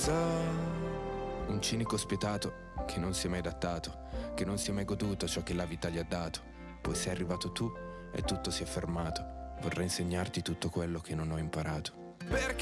So, un cinico spietato che non si è mai adattato, che non si è mai goduto ciò che la vita gli ha dato. Poi sei arrivato tu e tutto si è fermato. Vorrei insegnarti tutto quello che non ho imparato. Perché